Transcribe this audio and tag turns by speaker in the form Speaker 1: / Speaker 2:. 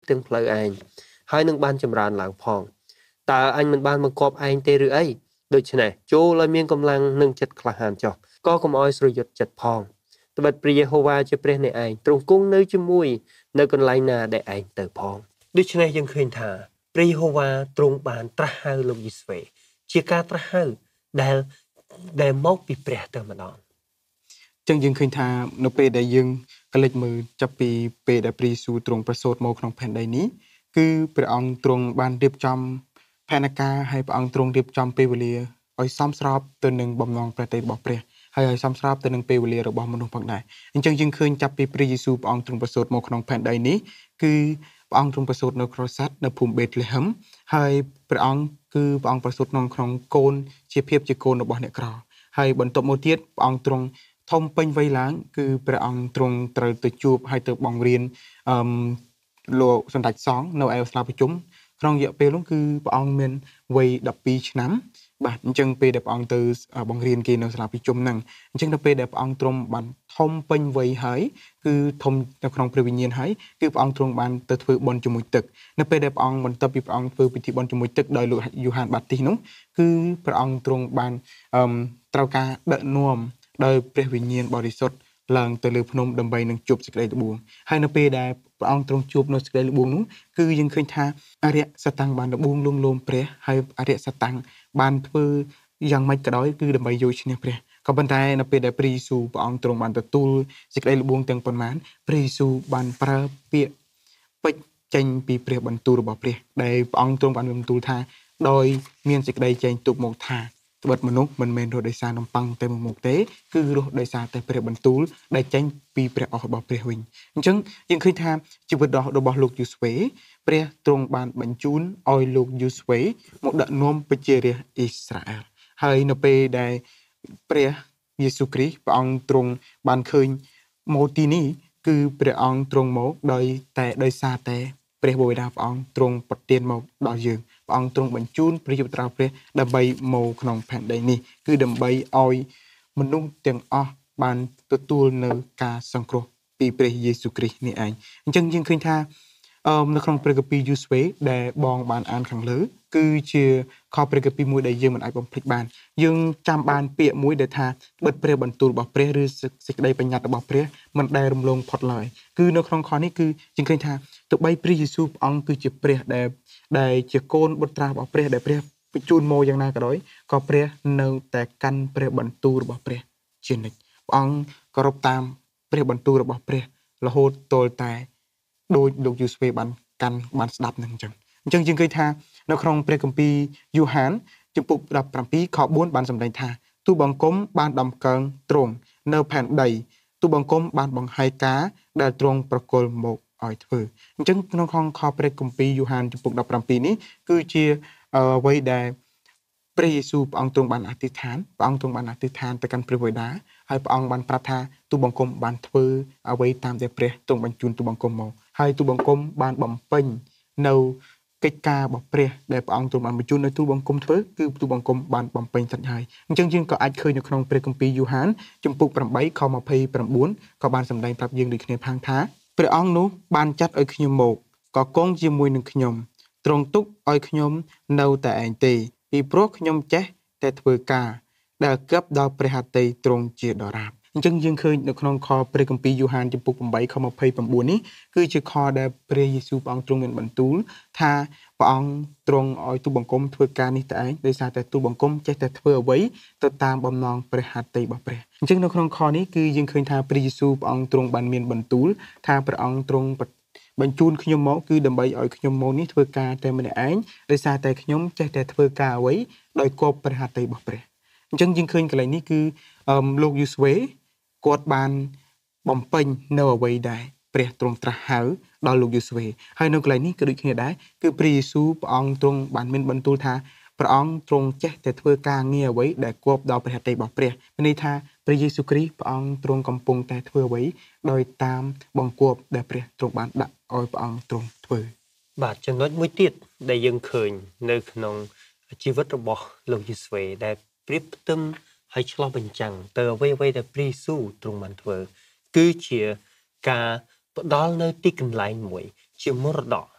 Speaker 1: ទាំងផ្លូវឯងហើយនឹងបានចម្រើនឡើងផងតើអញមិនបានបង្គាប់ឯងទេឬអីដូច្នេះចូលឲ្យមានកម្លាំងនិងចិត្តក្លាហានចុះក៏កុំឲ្យស្រយុតចិត្តផងត្បិតព្រះយេហូវ៉ាជាព្រះនៃឯងទ្រង់គង់នៅជាមួយនៅកន្លែងណាដែលឯងទៅផងដូច្នេះយើងឃើញថាព្រះយេហូវ៉ាទ្រង់បានត្រាស់ហៅលោកយេស៊ូវជាការត្រាស់ហៅដែលមកពីព្រះតែម្ដង
Speaker 2: ចឹងយើងឃើញថានៅពេលដែលយើងកលិចមើលចាប់ពីពេលដែលព្រះយេស៊ូវទ្រង់ប្រសូតមកក្នុងផែនដីនេះគឺព្រះអង្គទ្រង់បានរៀបចំផែនការហើយព្រះអង្គទ្រង់រៀបចំពេលវេលាឲ្យសមស្របទៅនឹងបំណងព្រះតីរបស់ព្រះហើយឲ្យសមស្របទៅនឹងពេលវេលារបស់មនុស្សផងដែរអញ្ចឹងយើងឃើញចាប់ពីព្រះយេស៊ូវព្រះអង្គទ្រង់ប្រសូតមកក្នុងផែនដីនេះគឺព្រះអង្គទ្រង់ប្រសូតនៅក្រសាត់នៅភូមិបេតលេហឹមហើយព្រះអង្គប្រសូតក្នុងកូនជាភាពជាកូនរបស់អ្នកក្រហើយបន្ទាប់មកទៀតព្រះអង្គទ្រង់ធំពេញវ័យឡើងគឺព្រះអង្គទ្រង់ត្រូវទៅជួបហើយទៅបង្រៀនលោកសម្ដេចសង្ឃនៅឯសាលាប្រជុំក្នុងរយៈពេលនោះគឺព្រះអង្គមានវ័យ12ឆ្នាំបាទអញ្ចឹងពេលដែលព្រះអង្គទៅបង្រៀនគេនៅសាលាប្រជុំហ្នឹងអញ្ចឹងដល់ពេលដែលព្រះអង្គទ្រង់បានធំពេញវ័យហើយគឺធំនៅក្នុងព្រះវិញ្ញាណហើយគឺព្រះអង្គទ្រង់បានទៅធ្វើបុណ្យជាមួយទឹកនៅពេលដែលព្រះអង្គបន្ទាប់ពីព្រះអង្គធ្វើពិធីបុណ្យជាមួយទឹកដោយលោកយូហានបាទីសនោះគឺព្រះអង្គទ្រង់បានត្រូវការដឹកនាំដោយព្រះវិញ្ញាណបរិសុទ្ធឡើងទៅលើភ្នំដើម្បីនឹងជួបសេចក្តីល្បួងហើយនៅពេលដែលព្រះអង្គទ្រង់ជួបនៅសេចក្តីល្បួងនោះគឺយើងឃើញថាអរិយសតាំងបានល្បួងលួងលោមព្រះហើយអរិយសតាំងបានធ្វើយ៉ាងម៉េចក៏ដោយគឺដើម្បីយកឈ្នះព្រះក៏ប៉ុន្តែនៅពេលដែលព្រះយេស៊ូវព្រះអង្គទ្រង់បានទទួលសេចក្តីល្បួងទាំងប៉ុន្មានព្រះយេស៊ូវបានប្រើពាក្យពេចន៍ចេញពីព្រះបន្ទូលរបស់ព្រះដែលព្រះអង្គទ្រង់បានបន្ទូលថាដោយមានសេចក្តីចែងទុកមកថាត្បិតមនុស្សមិនមែនរស់ដោយសារនំប៉័ងតែមួយមុខទេគឺរស់ដោយសារតែព្រះបន្ទូលដែលចេញពីព្រះអស់របស់ព្រះវិញអញ្ចឹងយើងឃើញថាជីវិតរបស់លោកយូស្វេព្រះទ្រង់បានបញ្ជូនឲ្យលោកយូស្វេមកដឹកនាំប្រជារាស្ត្រអ៊ីស្រាអែលហើយនៅពេលដែលព្រះយេស៊ូវគ្រីស្ទព្រះអង្គទ្រង់បានឃើញមកទីនេះគឺព្រះអង្គទ្រង់មកដោយសារតែព្រះបិតាព្រះអង្គទ្រង់ប្រទានមកដល់យើងព្រះអង្គទ្រង់បញ្ជូនព្រះយេត្រាព្រះដើម្បីមកក្នុងផែនដីនេះគឺដើម្បីឲ្យមនុស្សទាំងអស់បានទទួលនៅការសង្គ្រោះពីព្រះយេស៊ូវគ្រីស្ទនេះឯងអញ្ចឹងយើងឃើញថានៅក្នុងព្រះគម្ពីរយូស្វេដែលបងបានអានខាងលើគឺជាខព្រះគម្ពីរមួយដែលយើងមិនអាចបំភ្លេចបានយើងចាំបានពាក្យមួយដែលថាបិទព្រះបន្ទូលរបស់ព្រះឬសេចក្តីបញ្ញត្តិរបស់ព្រះមិនដែលរំលងផុតឡើយគឺនៅក្នុងខនេះគឺយើងឃើញថាទោះបីព្រះយេស៊ូវព្រះអង្គគឺជាព្រះដែលជាកូនបុត្រារបស់ព្រះដែលព្រះបញ្ជូនមកយ៉ាងណាក៏ដោយក៏ព្រះនៅតែកាន់ព្រះបន្ទូលរបស់ព្រះជានិច្ចព្រះអង្គគោរពតាមព្រះបន្ទូលរបស់ព្រះរហូតទល់តែដោយលោកយូស្វេបានស្ដាប់នឹងអញ្ចឹងយើងឃើញថានៅក្នុងព្រះគម្ពីរយូហានជំពូក17ខ4បានសម្ដែងថាទូបង្គំបានដំកើងទ្រង់នៅផែនដីទូបង្គំបានបង្ហាយការដែលទ្រង់ប្រគល់មកឲ្យធ្វើអញ្ចឹងក្នុងខព្រះគម្ពីរយូហានជំពូក17នេះគឺជាអ្វីដែលព្រះយេស៊ូវព្រះអង្គទ្រង់បានអធិដ្ឋានទៅកាន់ព្រះបិតាហើយព្រះអង្គបានប្រាប់ថាទូបង្គំបានធ្វើអ្វីតាមដែលព្រះទ្រង់បញ្ជូនទូបង្គំមកហើយទូបង្គំបានបំពេញនៅកិច្ចការរបស់ព្រះដែលព្រះអង្គទ្រង់បានបញ្ជូននៅទូបង្គំធ្វើគឺទូបង្គំបានបំពេញត្រឹមហើយអញ្ចឹងយើងក៏អាចឃើញនៅក្នុងព្រះគម្ពីរយូហានជំពូក8ខ29ក៏បានសម្ដែងប្រាប់យើងដូចគ្នាផងថាព្រះអង្គនោះបានចាត់ឲ្យខ្ញុំមកក៏គង់ជាមួយនឹងខ្ញុំទ្រង់ទុកឲ្យខ្ញុំនៅតែឯងទេពីព្រោះខ្ញុំចេះតែធ្វើការដែលគប់ដល់ព្រះហត្ថីទ្រង់ជាដរាបអញ្ចឹងយើងឃើញនៅក្នុងខព្រះគម្ពីរយូហានជំពូក8ខ29នេះគឺជាខដែលព្រះយេស៊ូវព្រះអង្គទ្រង់មានបន្ទូលថាព្រះអង្គទ្រង់ឲ្យទូបង្គំធ្វើការនេះតែឯងដោយសារតែទូបង្គំចេះតែធ្វើអ្វីទៅតាមបំណងព្រះហត្ថីរបស់ព្រះអញ្ចឹងនៅក្នុងខនេះគឺយើងឃើញថាព្រះយេស៊ូវព្រះអង្គទ្រង់បានមានបន្ទូលថាព្រះអង្គទ្រង់បញ្ជូនខ្ញុំមកគឺដើម្បីឲ្យខ្ញុំមកនេះធ្វើការតែម្នាក់ឯងដោយសារតែខ្ញុំចេះតែធ្វើការអ្វីដោយគប់ព្រះហត្ថីរបស់ព្រះអញ្ចឹងយើងឃើញកន្លែងនេះគឺលោកយូស្វេគាត់បានបំពេញនៅអ្វីដែលព្រះទ្រង់ត្រាស់ហៅដល់លោកយូស្វេហើយនៅកន្លែងនេះក៏ដូចគ្នាដែរគឺព្រះយេស៊ូវព្រះអង្គទ្រង់បានមានបន្ទូលថាព្រះអង្គទ្រង់ចេះតែធ្វើការងារអ្វីដែលគប់ដល់ព្រះហត្ថីរបស់ព្រះមានន័យថាព្រះយេស៊ូវគ្រីស្ទព្រះអង្គទ្រង់កំពុងតែធ្វើអ្វីដោយតាមបង្គាប់ដែលព្រះទ្រង់បានដាក់ឲ្យព្រះអង្គទ្រង់ធ្វើ
Speaker 1: បាទចំណុចមួយទៀតដែលយើងឃើញនៅក្នុងជីវិតរបស់លោកយេស៊ូវដែលប្រៀបផ្ទឹមហើយឆ្លោះបញ្ចាំងទៅអ្វីដែលព្រះយេស៊ូវទ្រង់បានធ្វើគឺជាការផ្ដល់នៅទីកន្លែងមួយជាមរតក